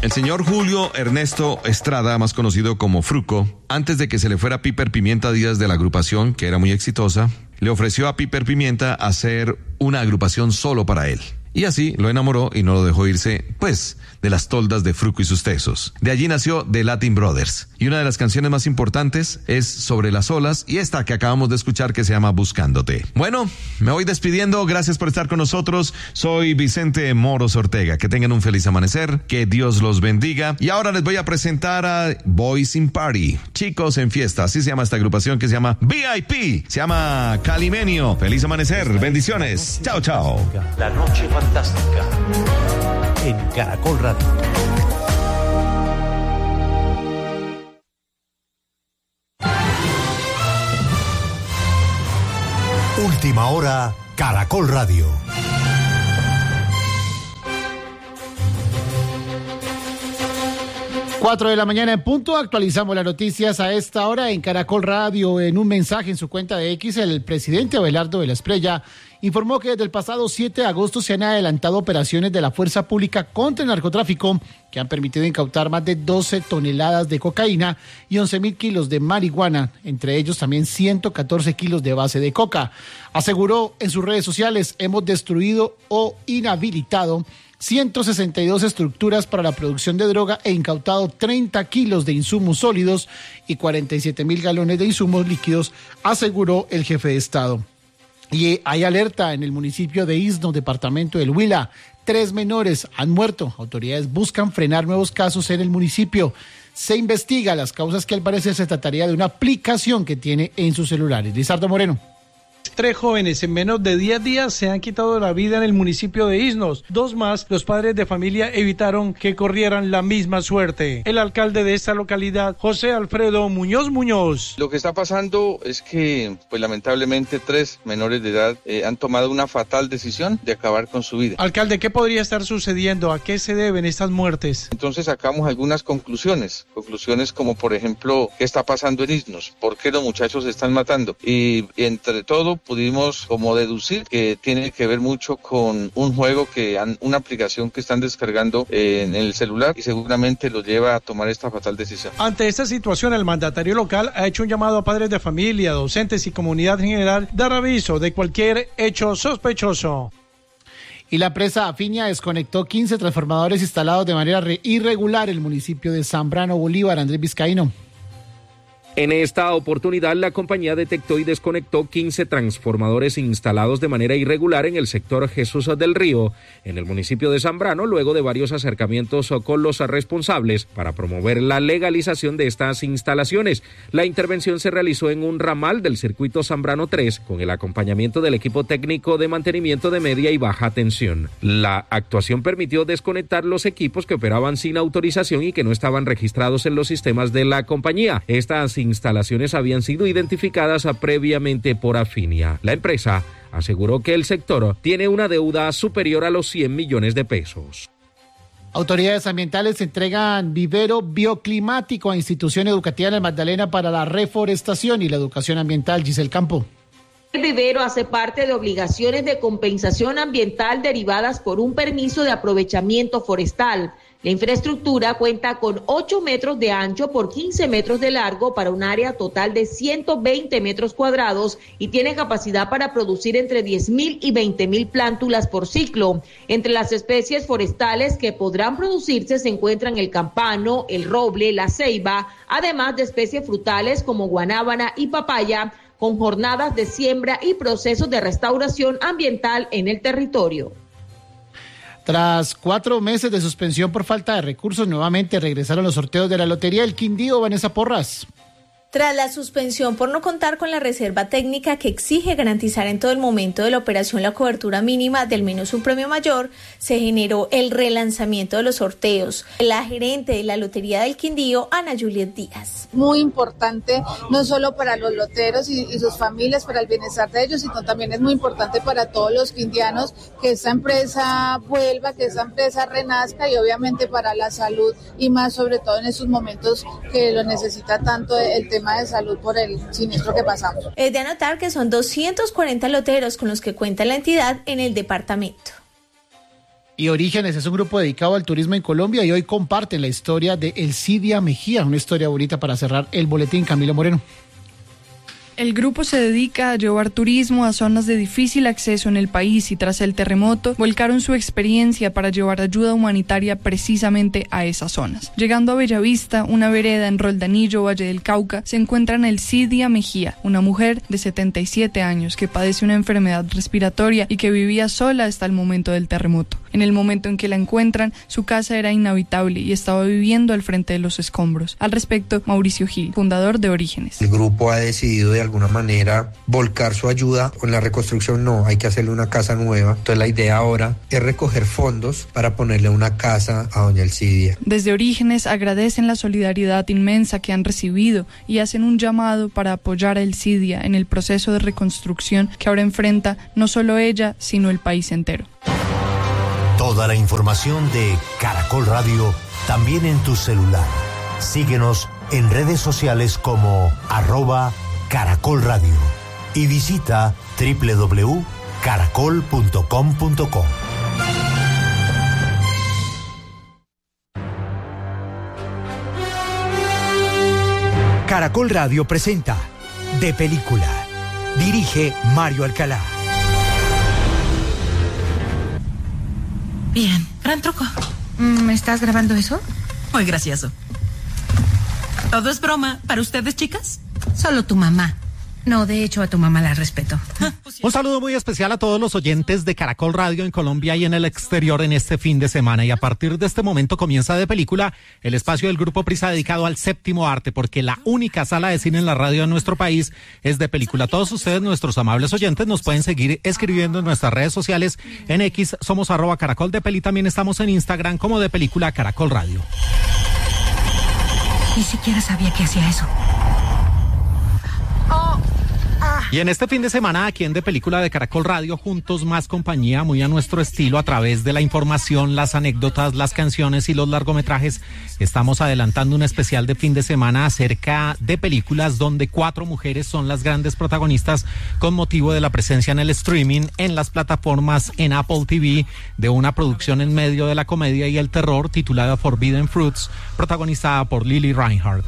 El señor Julio Ernesto Estrada, más conocido como Fruco, antes de que se le fuera Piper Pimienta Díaz de la agrupación, que era muy exitosa, le ofreció a Piper Pimienta hacer una agrupación solo para él. Y así lo enamoró y no lo dejó irse, pues, de las toldas de Fruco y sus tesos. De allí nació The Latin Brothers. Y una de las canciones más importantes es Sobre las olas y esta que acabamos de escuchar que se llama Buscándote. Bueno, me voy despidiendo. Gracias por estar con nosotros. Soy Vicente Moros Ortega. Que tengan un feliz amanecer. Que Dios los bendiga. Y ahora les voy a presentar a Boys in Party. Chicos en fiesta. Así se llama esta agrupación que se llama VIP. Se llama Calimenio. Feliz amanecer. Bendiciones. Chao, chao. La noche fantástica en Caracol Radio. Última hora, Caracol Radio. Cuatro de la mañana en punto, actualizamos las noticias a esta hora en Caracol Radio. En un mensaje en su cuenta de X, el presidente Abelardo de la Espriella informó que desde el pasado 7 de agosto se han adelantado operaciones de la Fuerza Pública contra el narcotráfico que han permitido incautar más de 12 toneladas de cocaína y 11.000 kilos de marihuana, entre ellos también 114 kilos de base de coca. Aseguró en sus redes sociales: hemos destruido o inhabilitado 162 estructuras para la producción de droga e incautado 30 kilos de insumos sólidos y 47.000 galones de insumos líquidos, aseguró el jefe de Estado. Y hay alerta en el municipio de Isno, departamento del Huila. 3 menores han muerto. Autoridades buscan frenar nuevos casos en el municipio. Se investiga las causas, que al parecer se trataría de una aplicación que tiene en sus celulares. Lizardo Moreno. 3 jóvenes en menos de 10 días se han quitado la vida en el municipio de Isnos. 2 más, los padres de familia evitaron que corrieran la misma suerte. El alcalde de esta localidad, José Alfredo Muñoz. Lo que está pasando es que, pues lamentablemente, 3 menores de edad han tomado una fatal decisión de acabar con su vida. Alcalde, ¿qué podría estar sucediendo? ¿A qué se deben estas muertes? Entonces sacamos algunas conclusiones como por ejemplo, ¿qué está pasando en Isnos? ¿Por qué los muchachos se están matando? Y entre todo pudimos como deducir que tiene que ver mucho con un juego una aplicación que están descargando en el celular y seguramente los lleva a tomar esta fatal decisión. Ante esta situación, el mandatario local ha hecho un llamado a padres de familia, docentes y comunidad en general, dar aviso de cualquier hecho sospechoso. Y la empresa Afinia desconectó 15 transformadores instalados de manera irregular en el municipio de Zambrano Bolívar. Andrés Vizcaíno. En esta oportunidad, la compañía detectó y desconectó 15 transformadores instalados de manera irregular en el sector Jesús del Río, en el municipio de Zambrano, luego de varios acercamientos con los responsables para promover la legalización de estas instalaciones. La intervención se realizó en un ramal del circuito Zambrano 3, con el acompañamiento del equipo técnico de mantenimiento de media y baja tensión. La actuación permitió desconectar los equipos que operaban sin autorización y que no estaban registrados en los sistemas de la compañía. Estas instalaciones habían sido identificadas previamente por Afinia. La empresa aseguró que el sector tiene una deuda superior a los 100 millones de pesos. Autoridades ambientales entregan vivero bioclimático a institución educativa en el Magdalena para la reforestación y la educación ambiental. Giselle Campo. El vivero hace parte de obligaciones de compensación ambiental derivadas por un permiso de aprovechamiento forestal. La infraestructura cuenta con 8 metros de ancho por 15 metros de largo para un área total de 120 metros cuadrados y tiene capacidad para producir entre 10.000 y 20.000 plántulas por ciclo. Entre las especies forestales que podrán producirse se encuentran el campano, el roble, la ceiba, además de especies frutales como guanábana y papaya, con jornadas de siembra y procesos de restauración ambiental en el territorio. Tras 4 meses de suspensión por falta de recursos, nuevamente regresaron los sorteos de la Lotería del Quindío. Vanessa Porras. Tras la suspensión por no contar con la reserva técnica que exige garantizar en todo el momento de la operación la cobertura mínima del menos un premio mayor, se generó el relanzamiento de los sorteos. La gerente de la Lotería del Quindío, Ana Juliet Díaz. Muy importante, no solo para los loteros y sus familias, para el bienestar de ellos, sino también es muy importante para todos los quindianos que esta empresa vuelva, que esta empresa renazca y obviamente para la salud y más sobre todo en estos momentos que lo necesita tanto el tema de salud por el siniestro que pasamos. Es de anotar que son 240 loteros con los que cuenta la entidad en el departamento. Y Orígenes es un grupo dedicado al turismo en Colombia y hoy comparten la historia de El Cidia Mejía, una historia bonita para cerrar el boletín. Camilo Moreno. El grupo se dedica a llevar turismo a zonas de difícil acceso en el país y tras el terremoto volcaron su experiencia para llevar ayuda humanitaria precisamente a esas zonas. Llegando a Bellavista, una vereda en Roldanillo, Valle del Cauca, se encuentran El Cidia Mejía, una mujer de 77 años que padece una enfermedad respiratoria y que vivía sola hasta el momento del terremoto. En el momento en que la encuentran, su casa era inhabitable y estaba viviendo al frente de los escombros. Al respecto, Mauricio Gil, fundador de Orígenes. El grupo ha decidido de alguna manera volcar su ayuda con la reconstrucción. No, hay que hacerle una casa nueva. Entonces la idea ahora es recoger fondos para ponerle una casa a doña Elcidia. Desde Orígenes agradecen la solidaridad inmensa que han recibido y hacen un llamado para apoyar a Elcidia en el proceso de reconstrucción que ahora enfrenta no solo ella, sino el país entero. Toda la información de Caracol Radio también en tu celular. Síguenos en redes sociales como @Caracol Radio y visita www.caracol.com.co. Caracol Radio presenta De Película. Dirige Mario Alcalá. Bien, gran truco. ¿Estás grabando eso? Muy gracioso. ¿Todo es broma para ustedes, chicas? Solo tu mamá. No, de hecho, a tu mamá la respeto. Un saludo muy especial a todos los oyentes de Caracol Radio en Colombia y en el exterior en este fin de semana. Y a partir de este momento comienza De Película, el espacio del Grupo Prisa dedicado al séptimo arte, porque la única sala de cine en la radio en nuestro país es De Película. Todos ustedes, nuestros amables oyentes, nos pueden seguir escribiendo en nuestras redes sociales. En X somos @Caracol de Peli. También estamos en Instagram como De Película Caracol Radio. Ni siquiera sabía que hacía eso. Y en este fin de semana, aquí en De Película de Caracol Radio, juntos más compañía, muy a nuestro estilo, a través de la información, las anécdotas, las canciones y los largometrajes, estamos adelantando un especial de fin de semana acerca de películas donde 4 mujeres son las grandes protagonistas con motivo de la presencia en el streaming, en las plataformas, en Apple TV, de una producción en medio de la comedia y el terror titulada Forbidden Fruits, protagonizada por Lily Reinhardt.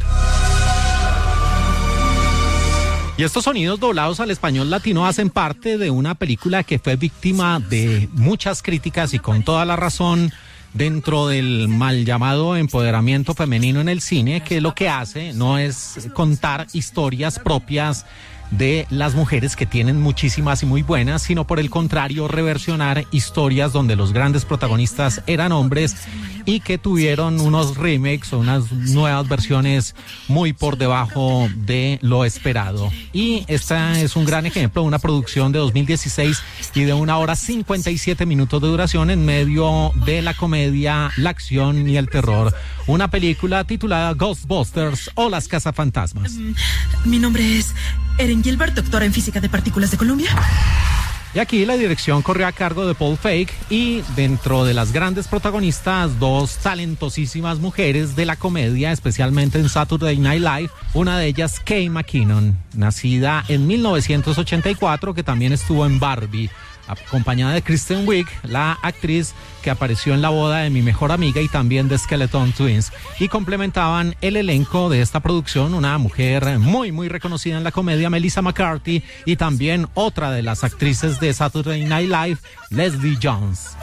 Y estos sonidos doblados al español latino hacen parte de una película que fue víctima de muchas críticas y con toda la razón dentro del mal llamado empoderamiento femenino en el cine, que lo que hace no es contar historias propias de las mujeres, que tienen muchísimas y muy buenas, sino por el contrario reversionar historias donde los grandes protagonistas eran hombres y que tuvieron unos remakes o unas nuevas versiones muy por debajo de lo esperado. Y esta es un gran ejemplo, una producción de 2016 y de 1 hora 57 minutos de duración en medio de la comedia, la acción y el terror. Una película titulada Ghostbusters o Las Cazafantasmas. Mi nombre es Erin Gilbert, doctora en física de partículas de Columbia. Y aquí la dirección corrió a cargo de Paul Feig y dentro de las grandes protagonistas, 2 talentosísimas mujeres de la comedia, especialmente en Saturday Night Live. Una de ellas, Kate McKinnon, nacida en 1984, que también estuvo en Barbie, acompañada de Kristen Wiig, la actriz que apareció en La boda de mi mejor amiga y también de Skeleton Twins, y complementaban el elenco de esta producción una mujer muy muy reconocida en la comedia, Melissa McCarthy, y también otra de las actrices de Saturday Night Live, Leslie Jones.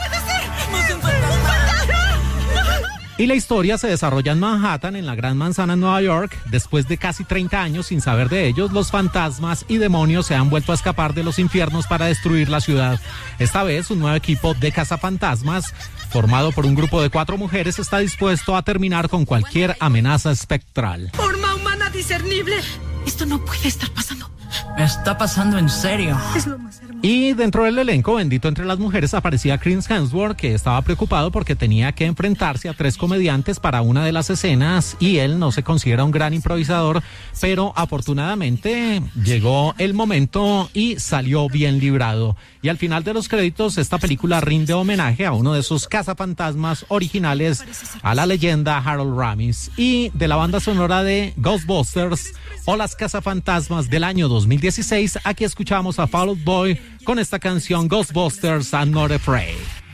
Y la historia se desarrolla en Manhattan, en la Gran Manzana en Nueva York. Después de casi 30 años sin saber de ellos, los fantasmas y demonios se han vuelto a escapar de los infiernos para destruir la ciudad. Esta vez, un nuevo equipo de cazafantasmas, formado por un grupo de 4 mujeres, está dispuesto a terminar con cualquier amenaza espectral. Forma humana discernible. Esto no puede estar pasando. Está pasando en serio. Es lo más hermoso. Y dentro del elenco, bendito entre las mujeres, aparecía Chris Hemsworth, que estaba preocupado porque tenía que enfrentarse a 3 comediantes para una de las escenas y él no se considera un gran improvisador, pero afortunadamente llegó el momento y salió bien librado. Y al final de los créditos, esta película rinde homenaje a uno de sus cazafantasmas originales, a la leyenda Harold Ramis. Y de la banda sonora de Ghostbusters o Las Cazafantasmas del año 2016, aquí escuchamos a Fall Out Boy con esta canción Ghostbusters I'm Not Afraid.